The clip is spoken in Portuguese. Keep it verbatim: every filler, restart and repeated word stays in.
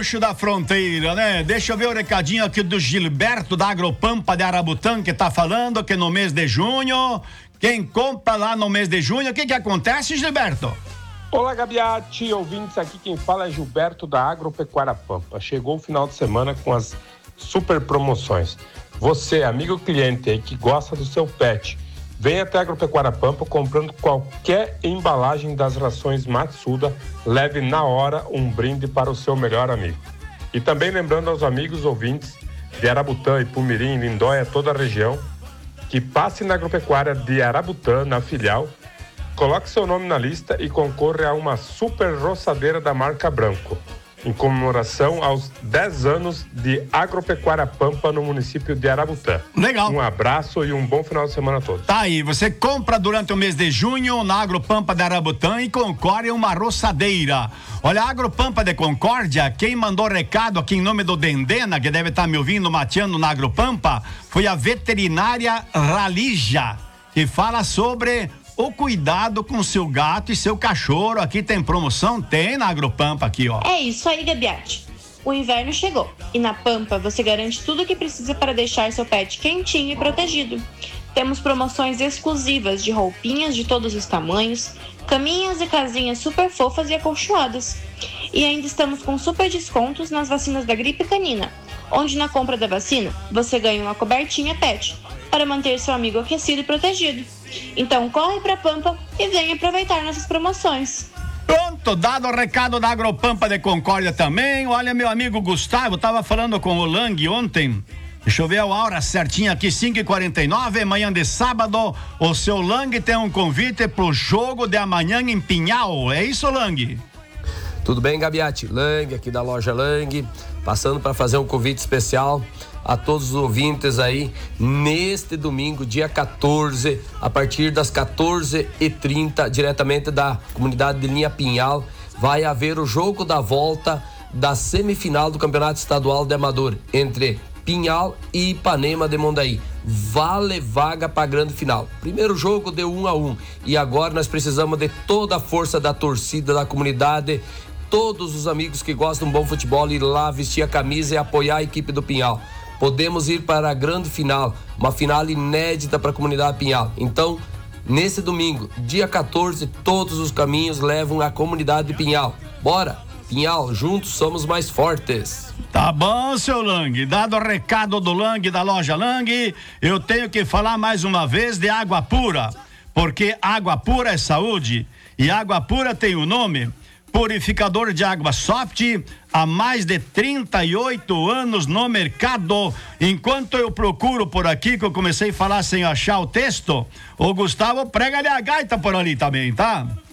Gaúcho da Fronteira, né? Deixa eu ver o recadinho aqui do Gilberto da Agropampa de Arabutã, que tá falando que no mês de junho, quem compra lá no mês de junho, o que que acontece, Gilberto? Olá, Gabiati, ouvintes, aqui quem fala é Gilberto da Agropecuária Pampa. Chegou o final de semana com as super promoções. Você, amigo cliente aí que gosta do seu pet, vem até a Agropecuária Pampa comprando qualquer embalagem das rações Matsuda, leve na hora um brinde para o seu melhor amigo. E também lembrando aos amigos ouvintes de Arabutã, Ipumirim, Lindóia, toda a região, que passe na Agropecuária de Arabutã, na filial, coloque seu nome na lista e concorra a uma super roçadeira da marca Branco, em comemoração aos dez anos de Agropecuária Pampa no município de Arabutã. Legal. Um abraço e um bom final de semana a todos. Tá aí, você compra durante o mês de junho na Agropampa de Arabutã e concorre a uma roçadeira. Olha, a Agropampa de Concórdia, quem mandou recado aqui em nome do Dendena, que deve estar me ouvindo mateando na Agropampa, foi a veterinária Ralija, que fala sobre o cuidado com seu gato e seu cachorro. Aqui tem promoção? Tem na Agropampa aqui, ó. É isso aí, Gabiati. O inverno chegou e na Pampa você garante tudo o que precisa para deixar seu pet quentinho e protegido. Temos promoções exclusivas de roupinhas de todos os tamanhos, caminhas e casinhas super fofas e acolchoadas. E ainda estamos com super descontos nas vacinas da gripe canina, onde na compra da vacina você ganha uma cobertinha pet para manter seu amigo aquecido e protegido. Então corre pra Pampa e venha aproveitar nossas promoções. Pronto, dado o recado da Agropampa de Concórdia também. Olha, meu amigo Gustavo, tava falando com o Lang ontem. Deixa eu ver a hora certinha aqui, cinco e quarenta e nove, manhã de sábado. O seu Lang tem um convite pro jogo de amanhã em Pinhal. É isso, Lang? Tudo bem, Gabiati? Lang, aqui da loja Lang, passando para fazer um convite especial a todos os ouvintes aí, neste domingo, dia quatorze, a partir das quatorze e trinta, diretamente da comunidade de Linha Pinhal, vai haver o jogo da volta da semifinal do Campeonato Estadual de Amador, entre Pinhal e Ipanema de Mondaí. Vale vaga para a grande final. Primeiro jogo deu um a um, e agora nós precisamos de toda a força da torcida, da comunidade, todos os amigos que gostam de um bom futebol, ir lá vestir a camisa e apoiar a equipe do Pinhal. Podemos ir para a grande final, uma final inédita para a comunidade Pinhal. Então, nesse domingo, dia quatorze, todos os caminhos levam à comunidade de Pinhal. Bora, Pinhal, juntos somos mais fortes. Tá bom, seu Lang. Dado o recado do Lang, da loja Lang, eu tenho que falar mais uma vez de água pura, porque água pura é saúde e água pura tem o nome Purificador de Água Soft, há mais de trinta e oito anos no mercado. Enquanto eu procuro por aqui, que eu comecei a falar sem achar o texto, o Gustavo prega-lhe a gaita por ali também, tá?